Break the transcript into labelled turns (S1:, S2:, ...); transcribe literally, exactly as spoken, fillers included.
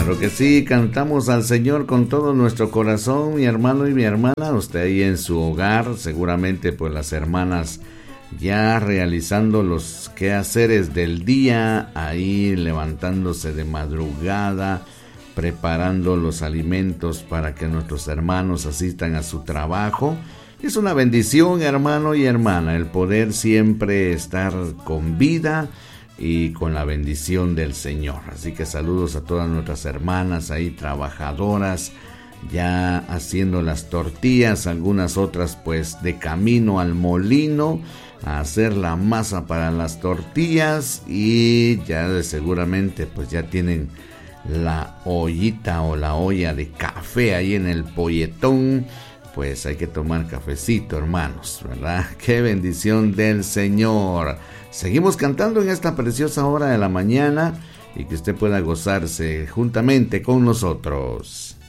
S1: Claro que sí, cantamos al Señor con todo nuestro corazón, mi hermano y mi hermana. Usted ahí en su hogar, seguramente pues las hermanas ya realizando los quehaceres del día, ahí levantándose de madrugada, preparando los alimentos para que nuestros hermanos asistan a su trabajo. Es una bendición, hermano y hermana, el poder siempre estar con vida y con la bendición del Señor. Así que saludos a todas nuestras hermanas ahí trabajadoras, ya haciendo las tortillas, algunas otras pues de camino al molino a hacer la masa para las tortillas, y ya de seguramente pues ya tienen la ollita o la olla de café ahí en el polletón. Pues hay que tomar cafecito, hermanos, ¿verdad? ¡Qué bendición del Señor! Seguimos cantando en esta preciosa hora de la mañana y que usted pueda gozarse juntamente con nosotros.